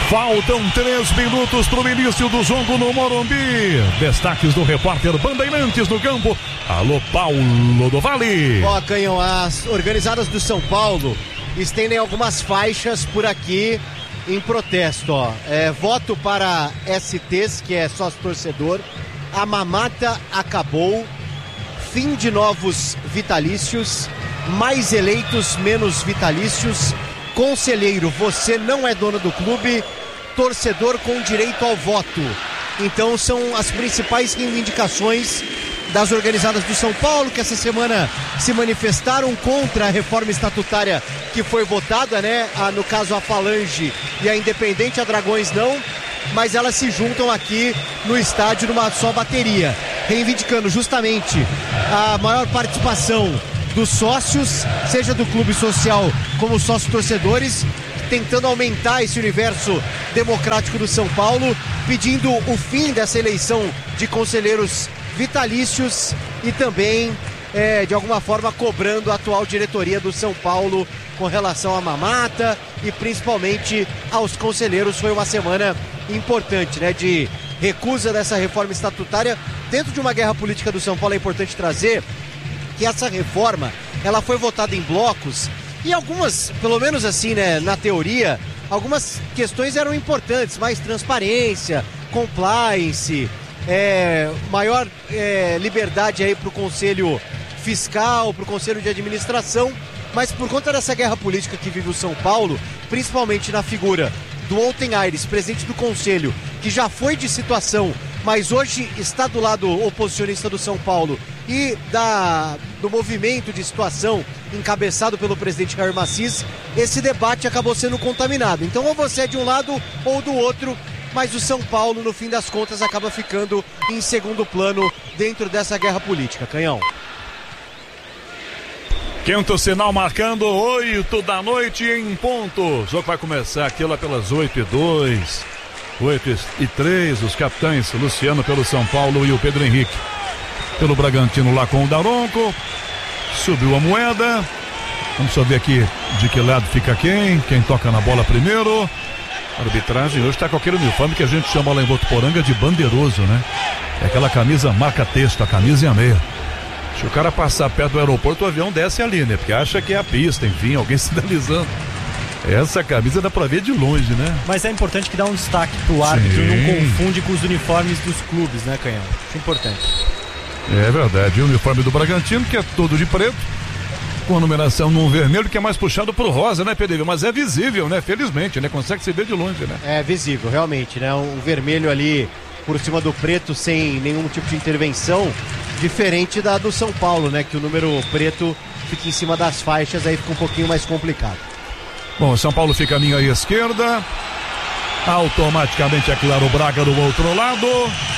Faltam 3 minutos para o início do jogo no Morumbi. Destaques do repórter Bandeirantes no campo. Alô, Paulo do Vale. Ó, Canhão, as organizadas do São Paulo estendem algumas faixas por aqui em protesto, ó. Voto para STs, que é sócio torcedor. A mamata acabou. Fim de novos vitalícios. Mais eleitos, menos vitalícios. Conselheiro, você não é dono do clube. Torcedor com direito ao voto. Então são as principais reivindicações das organizadas do São Paulo, que essa semana se manifestaram contra a reforma estatutária que foi votada, né? No caso a Falange e a Independente, a Dragões não, mas elas se juntam aqui no estádio numa só bateria, reivindicando justamente a maior participação dos sócios, seja do clube social como sócios torcedores, tentando aumentar esse universo democrático do São Paulo, pedindo o fim dessa eleição de conselheiros vitalícios e também, de alguma forma, cobrando a atual diretoria do São Paulo com relação à mamata e principalmente aos conselheiros. Foi uma semana importante, né, de recusa dessa reforma estatutária. Dentro de uma guerra política do São Paulo é importante trazer que essa reforma, ela foi votada em blocos e algumas, pelo menos assim, né, na teoria, algumas questões eram importantes, mais transparência, compliance, maior liberdade aí para o Conselho Fiscal, para o Conselho de Administração, mas por conta dessa guerra política que vive o São Paulo, principalmente na figura do Olten Aires, presidente do Conselho, que já foi de situação, mas hoje está do lado oposicionista do São Paulo, e do movimento de situação encabeçado pelo presidente Jair Massis, esse debate acabou sendo contaminado. Então ou você é de um lado ou do outro, mas o São Paulo, no fim das contas, acaba ficando em segundo plano dentro dessa guerra política. Canhão. Quinto sinal marcando 8 da noite em ponto. O jogo vai começar aqui lá pelas 8h02, 8h03. Os capitães Luciano pelo São Paulo e o Pedro Henrique pelo Bragantino lá com o Daronco. Subiu a moeda. Vamos saber aqui de que lado fica quem toca na bola primeiro. A arbitragem hoje está com aquele uniforme que a gente chama lá em Votuporanga de bandeiroso, né? É aquela camisa marca texto, a camisa e a meia. Se o cara passar perto do aeroporto, o avião desce ali, né? Porque acha que é a pista, enfim, alguém sinalizando. Essa camisa dá pra ver de longe, né? Mas é importante que dá um destaque pro árbitro, não confunde com os uniformes dos clubes, né, Canhão? Acho importante. É verdade, o uniforme do Bragantino, que é todo de preto, com a numeração num vermelho, que é mais puxado pro rosa, né, Pedro? Mas é visível, né? Felizmente, né? Consegue se ver de longe, né? É visível, realmente, né? Um vermelho ali por cima do preto, sem nenhum tipo de intervenção, diferente da do São Paulo, né? Que o número preto fica em cima das faixas, aí fica um pouquinho mais complicado. Bom, o São Paulo fica à minha esquerda. Automaticamente, é claro, o Braga do outro lado.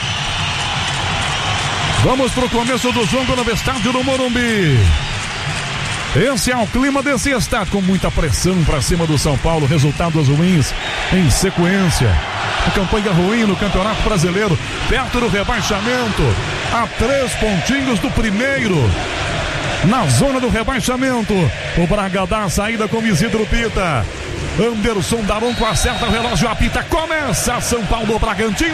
Vamos pro começo do jogo no estádio do Morumbi. Esse é o clima desse estádio, com muita pressão para cima do São Paulo, resultados ruins em sequência. A campanha ruim no Campeonato Brasileiro, perto do rebaixamento, a 3 pontinhos do primeiro. Na zona do rebaixamento, o Braga dá a saída com Isidro Pita. Anderson Daronco acerta o relógio, apita, começa São Paulo Bragantino.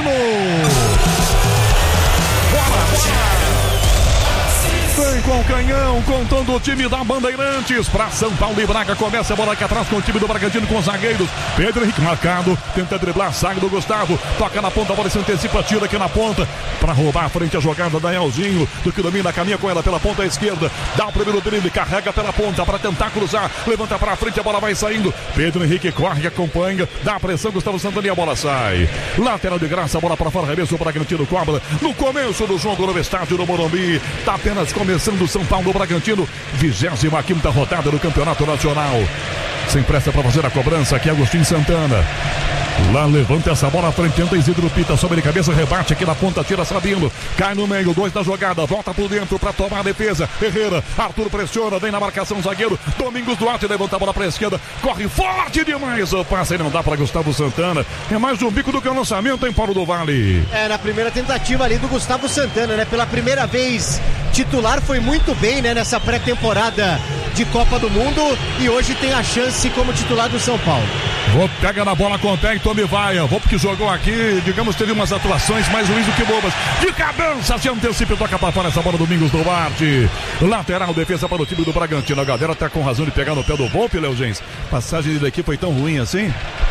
Bora! Vem com o Canhão, com todo o time da Bandeirantes para São Paulo e Braga. Começa a bola aqui atrás com o time do Bragantino, com os zagueiros. Pedro Henrique marcado, tenta driblar, sai do Gustavo, toca na ponta, a bola se antecipa, tira aqui na ponta para roubar a frente a jogada da Elzinho, do que domina, caminha com ela pela ponta esquerda, dá o primeiro drible, carrega pela ponta para tentar cruzar, levanta para frente, a bola vai saindo. Pedro Henrique corre, acompanha, dá a pressão, Gustavo Santana e a bola sai. Lateral de graça, a bola para fora, arremesso, o Bragantino cobra no começo do jogo no estádio do Morumbi. Tá apenas começando o São Paulo Bragantino, 25ª rodada do Campeonato Nacional. Sem pressa para fazer a cobrança aqui, Agostinho Santana. Lá levanta essa bola à frente, tenta Isidro Pita, sobre de cabeça, rebate aqui na ponta, tira Sabino, cai no meio, 2 da jogada, volta por dentro para tomar a defesa. Herrera, Arthur pressiona, vem na marcação, zagueiro Domingos Duarte, levanta a bola para a esquerda, corre forte demais, o passe não dá para Gustavo Santana. É mais um bico do que o lançamento, hein, Paulo do Vale? Na primeira tentativa ali do Gustavo Santana, né? Pela primeira vez titular, foi muito bem, né? Nessa pré-temporada de Copa do Mundo, e hoje tem a chance Fluminense como titular do São Paulo. Vou pegar na bola com o pé e tome vaia. Vou porque jogou aqui, digamos, teve umas atuações mais ruins do que bobas. De cabeça, se antecipa e toca pra fora essa bola, Domingos Duarte. Lateral, defesa para o time do Bragantino. A galera tá com razão de pegar no pé do Volpe, Léo Gens. Passagem dele aqui foi tão ruim assim?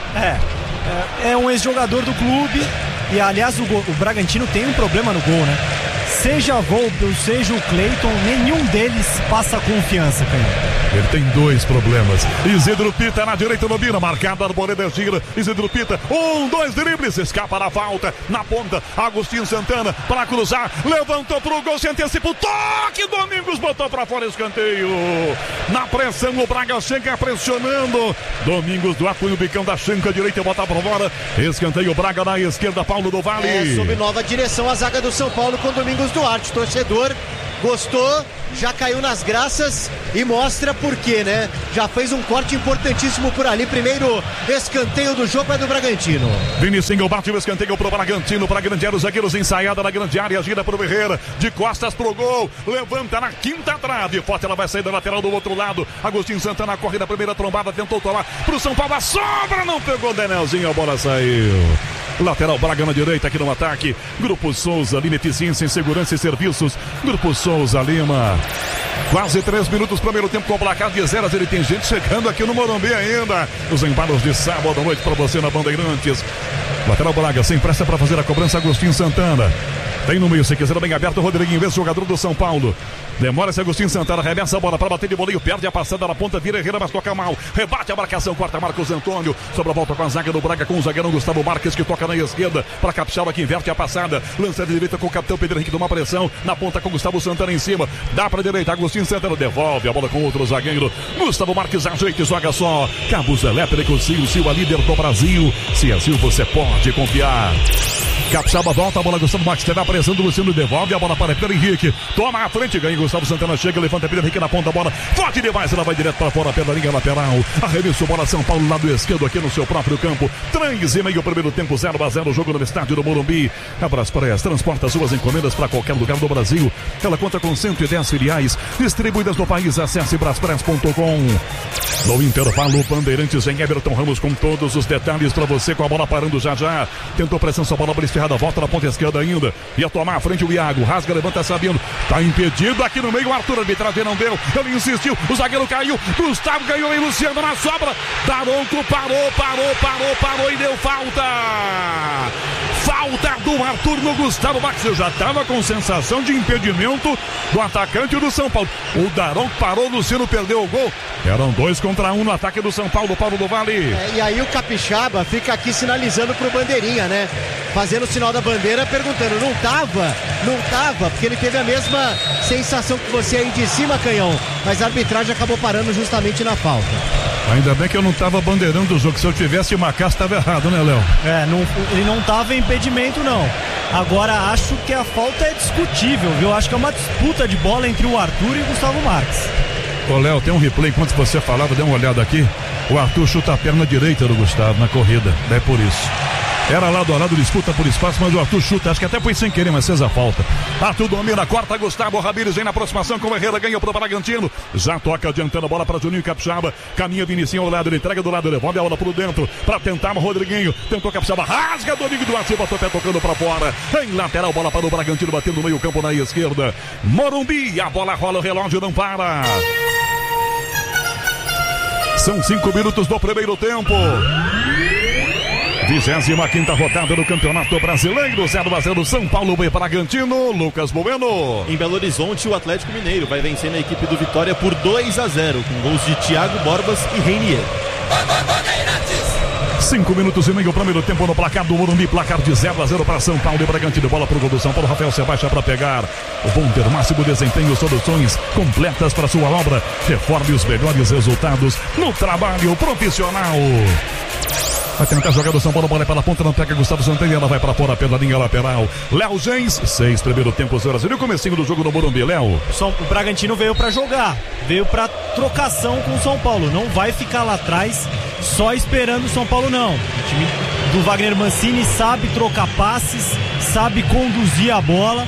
É um ex-jogador do clube. E aliás, o Bragantino tem um problema no gol, né? Seja Volpe ou seja o Cleiton, nenhum deles passa confiança, Canhão. Ele tem dois problemas. Isidro Pita na direita do Bira, marcado a Arboleda gira. Isidro Pita, 2 dribles, escapa da falta. Na ponta, Agostinho Santana para cruzar, levantou pro gol, se antecipa o toque. Domingos botou para fora, escanteio. Na pressão, o Braga chega pressionando. Domingos do apoio, o bicão da Chanca, direita bota para fora. Escanteio, Braga na esquerda, Paulo do Vale. Sob nova direção, a zaga do São Paulo com Domingos Duarte, torcedor. Gostou, já caiu nas graças e mostra por quê, né? Já fez um corte importantíssimo por ali. Primeiro escanteio do jogo é do Bragantino. Vinicinho bate o escanteio pro Bragantino, para grande área, os zagueiros ensaiada na grande área, gira pro Ferreira, de costas pro gol, levanta na quinta trave, forte, ela vai sair da lateral do outro lado. Agostinho Santana corre da primeira trombada, tentou tomar pro São Paulo, a sobra, não pegou o Denelzinho, a bola saiu. Lateral Braga na direita aqui no ataque. Grupo Souza, Lima Eficiência em Segurança e Serviços. Grupo Souza Lima. Quase 3 minutos, primeiro tempo com o placar de 0-0. E tem gente chegando aqui no Morumbi ainda. Os embalos de sábado à noite para você na Bandeirantes. Lateral Braga sem pressa para fazer a cobrança. Agostinho Santana. Tem no meio, se quiser, bem aberto, o Rodriguinho, esse jogador do São Paulo. Demora-se Agostinho Santana, arremessa a bola para bater de boleio, perde a passada na ponta, vira Herrera, mas toca mal. Rebate a marcação, corta Marcos Antônio. Sobra a volta com a zaga do Braga, com o zagueirão Gustavo Marques, que toca na esquerda para Capixaba, que inverte a passada. Lança de direita com o capitão Pedro Henrique, toma pressão. Na ponta com Gustavo Santana em cima. Dá para direita, Agostinho Santana devolve a bola com outro zagueiro. Gustavo Marques ajeita e joga só. Cabos elétricos, Sil, a líder do Brasil. Se é Sil, você pode confiar. Capixaba volta, a bola Gustavo Marques, teve a pressão do Luciano, devolve a bola para Pedro Henrique. Toma a frente, ganha Gustavo Santana, chega, levanta Pedro Henrique na ponta da bola. Forte demais, ela vai direto para fora pela linha lateral. Arremesso, bola São Paulo, lado esquerdo aqui no seu próprio campo. 3,5 primeiro tempo, 0-0, jogo no estádio do Morumbi. A Braspress transporta suas encomendas para qualquer lugar do Brasil. Ela conta com 110 filiais distribuídas no país. Acesse braspress.com. No intervalo, Bandeirantes em Everton Ramos com todos os detalhes para você, com a bola parando já. Tentou pressão, sua bola esferrada, volta na ponta esquerda ainda. Ia tomar a frente o Iago, rasga, levanta Sabino. Tá impedido aqui no meio, o Arthur, arbitragem não deu. Ele insistiu, o zagueiro caiu. Gustavo ganhou e Luciano na sobra. Daronco parou e deu falta. Falta do Arthur no Gustavo Marques. Eu já tava com sensação de impedimento do atacante do São Paulo. O Daronco parou, o Luciano perdeu o gol. Eram 2 contra 1 no ataque do São Paulo, Paulo do Vale. E aí o Capixaba fica aqui sinalizando pro bandeirinha, né? Fazendo o sinal da bandeira, perguntando, não tava, porque ele teve a mesma sensação que você aí de cima, Canhão, mas a arbitragem acabou parando justamente na falta. Ainda bem que eu não tava bandeirando o jogo, se eu tivesse uma casa tava errado, né, Léo? Ele não tava em impedimento, não. Agora acho que a falta é discutível, viu? Acho que é uma disputa de bola entre o Arthur e o Gustavo Marques. Ô, Léo, tem um replay, enquanto você falava, dê uma olhada aqui. O Arthur chuta a perna direita do Gustavo na corrida, é por isso. Era lado a lado, disputa por espaço, mas o Arthur chuta, acho que até foi sem querer, mas fez a falta. Arthur domina, corta Gustavo Ramírez, vem na aproximação com o Herrera, ganha pro Bragantino. Já toca adiantando a bola para Juninho Capixaba, caminha Vinicinho ao lado, ele entrega do lado, devolve a bola pro dentro, para tentar o Rodriguinho, tentou Capixaba, rasga Domingo Duarte, botou o pé tocando para fora. Em lateral, bola para o Bragantino, batendo no meio campo na esquerda. Morumbi, a bola rola, o relógio não para. São 5 minutos do primeiro tempo. 25ª rodada do Campeonato Brasileiro, 0-0 São Paulo e Bragantino. Lucas Bueno. Em Belo Horizonte, o Atlético Mineiro vai vencendo a equipe do Vitória por 2-0, com gols de Thiago Borbas e Reinier. 5 minutos e meio, primeiro tempo no placar do Morumbi, placar de 0-0 para São Paulo e Bragantino. Bola pro gol do São Paulo, Rafael Sebastião para pegar. O bom ter máximo desempenho, soluções completas para sua obra. Reforme os melhores resultados no trabalho profissional. Vai tentar jogar do São Paulo, bola pela ponta, não pega Gustavo Santana, ela vai para fora pela linha lateral. Léo Gens, 6 primeiro tempo, 0-0. E o comecinho do jogo no Morumbi, Léo? O Bragantino veio para jogar, veio para trocação com o São Paulo. Não vai ficar lá atrás só esperando o São Paulo, não. O time do Wagner Mancini sabe trocar passes, sabe conduzir a bola.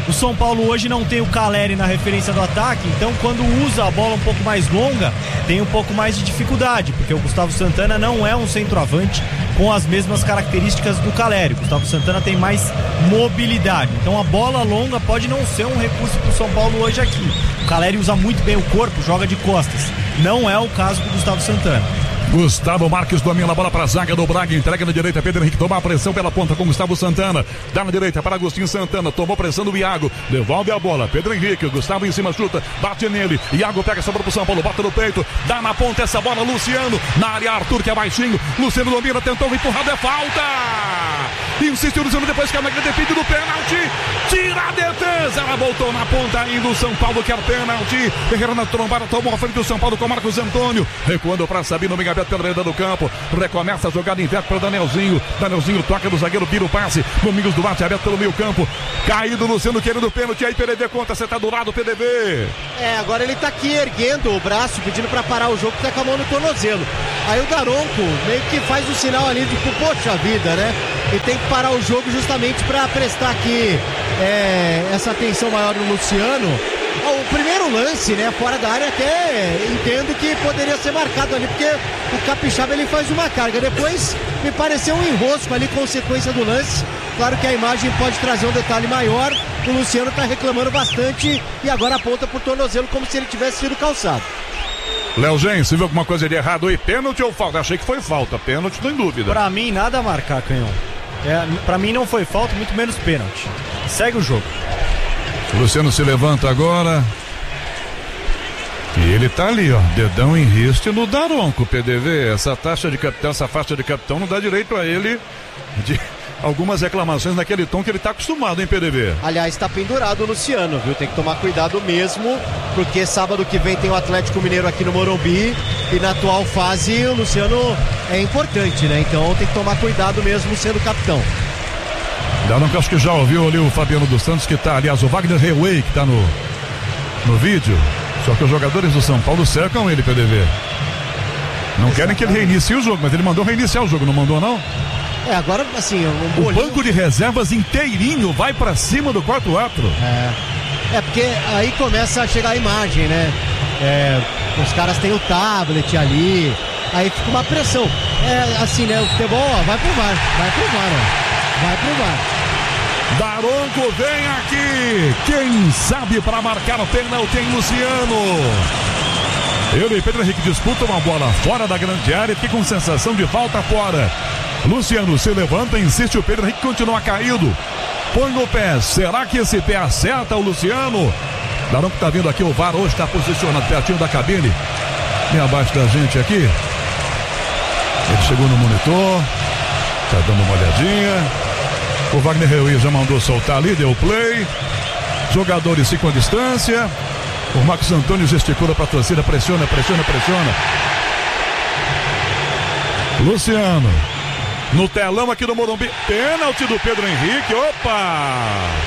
O São Paulo hoje não tem o Caleri na referência do ataque, então quando usa a bola um pouco mais longa, tem um pouco mais de dificuldade, porque o Gustavo Santana não é um centroavante com as mesmas características do Caleri. O Gustavo Santana tem mais mobilidade, então a bola longa pode não ser um recurso para o São Paulo hoje aqui. O Caleri usa muito bem o corpo, joga de costas. Não é o caso do Gustavo Santana. Gustavo Marques domina a bola para a zaga do Braga, entrega na direita, Pedro Henrique toma a pressão pela ponta com Gustavo Santana, dá na direita para Agostinho Santana, tomou pressão do Iago, devolve a bola, Pedro Henrique, Gustavo em cima, chuta, bate nele, Iago pega essa bola pro São Paulo, bota no peito, dá na ponta essa bola, Luciano, na área Arthur que é baixinho, Luciano domina, tentou empurrado, é falta! Insistiu Luciano, depois que a Magra depende do pênalti, tira a defesa, ela voltou na ponta ainda, o São Paulo quer pênalti, Ferreira na trombada, tomou a frente do São Paulo com Marcos Antônio, recuando para Sabino, Mega pela beira do campo, recomeça a jogada inversa para o Danielzinho, toca do zagueiro, vira o passe, Domingos Duarte aberto pelo meio campo, caído Luciano querendo pênalti, aí PDV conta, você tá do lado, PDV. Agora ele tá aqui erguendo o braço, pedindo para parar o jogo, que tá com a mão no tornozelo. Aí o Daronco meio que faz o sinal ali de tipo, poxa vida, né? E tem que parar o jogo justamente para prestar aqui essa atenção maior no Luciano. O primeiro lance, né, fora da área, até entendo que poderia ser marcado ali, porque o Capixaba ele faz uma carga. Depois me pareceu um enrosco ali, consequência do lance. Claro que a imagem pode trazer um detalhe maior. O Luciano tá reclamando bastante e agora aponta pro tornozelo como se ele tivesse sido calçado. Léo Gens, você viu alguma coisa de errado aí? Pênalti ou falta? Achei que foi falta, pênalti não em dúvida. Pra mim nada a marcar, Canhão. Pra mim não foi falta, muito menos pênalti. Segue o jogo. O Luciano se levanta agora. E ele tá ali, ó, dedão em riste no Daronco, PDV. Essa taxa de capitão, essa faixa de capitão não dá direito a ele de algumas reclamações naquele tom que ele tá acostumado, hein, PDV? Aliás, tá pendurado o Luciano, viu? Tem que tomar cuidado mesmo, porque sábado que vem tem o Atlético Mineiro aqui no Morumbi e na atual fase o Luciano é importante, né? Então tem que tomar cuidado mesmo sendo capitão. Daronco, acho que já ouviu ali o Fabiano dos Santos, que tá, aliás, o Wagner Rewey, que tá no vídeo. Só que os jogadores do São Paulo cercam ele, PDV. Não querem que ele reinicie o jogo, mas ele mandou reiniciar o jogo, não mandou não? Agora, assim, o banco de reservas inteirinho vai pra cima do quarto árbitro. Porque aí começa a chegar a imagem, né? Os caras têm o tablet ali, aí fica uma pressão. Assim, né? O futebol, ó, vai pro VAR, ó. Vai pro VAR. Daronco vem aqui. Quem sabe para marcar o pênalti em Luciano. Ele e Pedro Henrique disputam uma bola fora da grande área e fica com sensação de falta fora. Luciano se levanta, insiste, o Pedro Henrique continua caído. Põe o pé. Será que esse pé acerta o Luciano? Daronco tá vindo aqui, o VAR hoje está posicionado pertinho da cabine. Bem abaixo da gente aqui. Ele chegou no monitor. Tá dando uma olhadinha. O Wagner Rewey já mandou soltar ali, deu play. Jogadores ficam à distância. O Marcos Antônio gesticula para a torcida, pressiona. Luciano, no telão aqui do Morumbi, pênalti do Pedro Henrique, opa!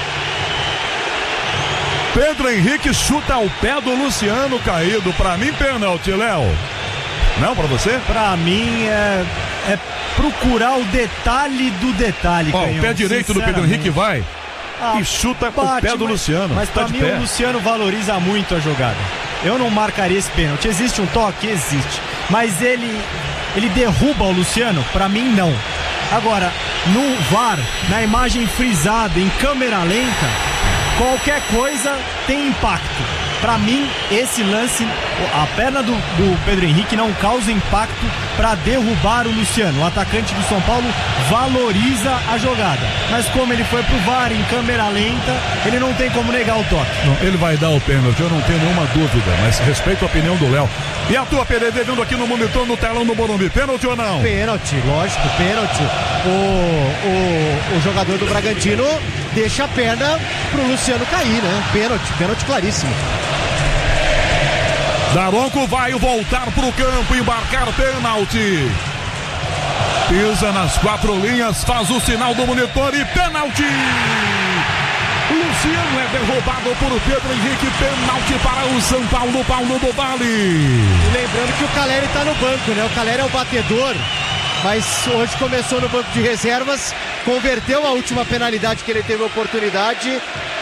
Pedro Henrique chuta ao pé do Luciano caído, para mim pênalti, Léo. Não, para você? Para mim é procurar o detalhe do detalhe. Ó, o pé direito do Pedro Henrique vai e chuta com o pé do Luciano. Mas pra mim o Luciano valoriza muito a jogada. Eu não marcaria esse pênalti. Existe um toque? Existe. Mas ele derruba o Luciano? Pra mim não. Agora, no VAR, na imagem frisada, em câmera lenta, qualquer coisa tem impacto. Pra mim, esse lance, a perna do Pedro Henrique não causa impacto para derrubar o Luciano. O atacante do São Paulo valoriza a jogada. Mas como ele foi pro VAR em câmera lenta, ele não tem como negar o toque. Não, ele vai dar o pênalti, eu não tenho nenhuma dúvida, mas respeito a opinião do Léo. E a tua PDV vindo aqui no monitor, no telão do Morumbi, pênalti ou não? Pênalti, lógico, pênalti. O jogador do Bragantino deixa a perna pro Luciano cair, né? Pênalti claríssimo. Daronco vai voltar pro campo, embarcar pênalti. Pisa nas 4 linhas, faz o sinal do monitor e pênalti. Luciano é derrubado por Pedro Henrique, pênalti para o São Paulo, Paulo do Vale. E lembrando que o Caleri tá no banco, né? O Caleri é o batedor, mas hoje começou no banco de reservas, converteu a última penalidade que ele teve a oportunidade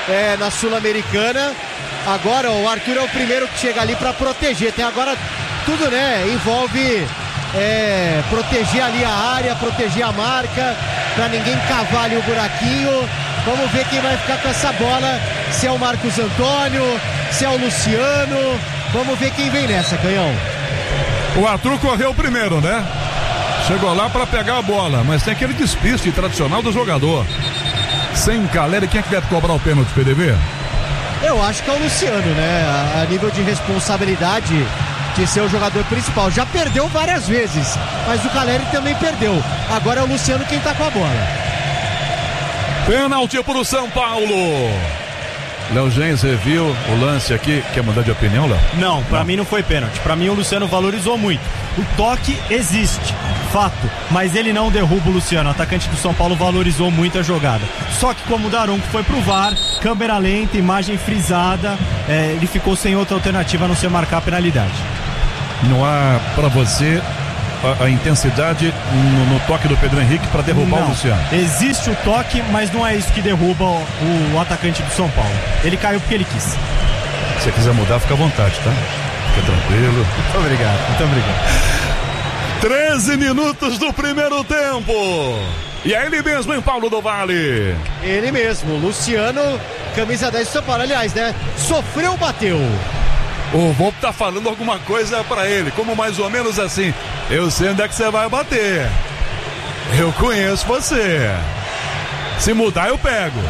na Sul-Americana. Agora o Arthur é o primeiro que chega ali para proteger. Tem agora tudo, né? Envolve proteger ali a área, proteger a marca, para ninguém cavar ali o buraquinho. Vamos ver quem vai ficar com essa bola, se é o Marcos Antônio, se é o Luciano. Vamos ver quem vem nessa, Canhão. O Arthur correu primeiro, né? Chegou lá para pegar a bola, mas tem aquele despiste tradicional do jogador. Sem Caleri, quem é que deve cobrar o pênalti, PDV? Eu acho que é o Luciano, né? A nível de responsabilidade de ser o jogador principal. Já perdeu várias vezes, mas o Caleri também perdeu. Agora é o Luciano quem tá com a bola. Pênalti pro São Paulo. Léo Gens reviu o lance aqui. Quer mudar de opinião, Léo? Não, pra mim não foi pênalti. Pra mim o Luciano valorizou muito. O toque existe, fato, mas ele não derruba o Luciano. O atacante do São Paulo valorizou muito a jogada. Só que como o Daronco foi pro VAR, câmera lenta, imagem frisada, ele ficou sem outra alternativa a não ser marcar a penalidade. Não há pra você a intensidade no toque do Pedro Henrique para derrubar o Luciano? Existe o toque, mas não é isso que derruba o atacante do São Paulo. Ele caiu porque ele quis. Se você quiser mudar, fica à vontade, tá? Fica tranquilo. Muito obrigado, muito obrigado. 13 minutos do primeiro tempo. E é ele mesmo, hein, Paulo do Vale? Ele mesmo, Luciano, camisa 10 do São Paulo. Aliás, né? Sofreu, bateu. O Volpe tá falando alguma coisa pra ele, como mais ou menos assim: eu sei onde é que você vai bater, eu conheço você, se mudar eu pego.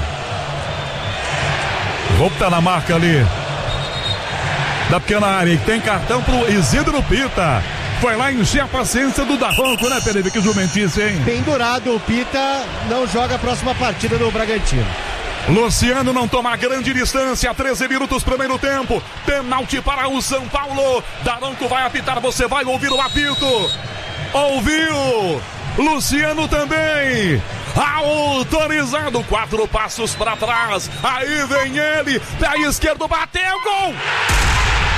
O Volpe tá na marca ali da pequena área, tem cartão pro Isidro Pita. Foi lá encher a paciência do Daronco, né, Pereira? Que jumentice, hein? Pendurado, o Pita não joga a próxima partida do Bragantino. Luciano não toma grande distância, 13 minutos primeiro tempo, pênalti para o São Paulo. Daronco vai apitar, você vai ouvir o apito. Ouviu? Luciano também. Autorizado, 4 passos para trás. Aí vem ele, pé esquerdo, bateu, gol!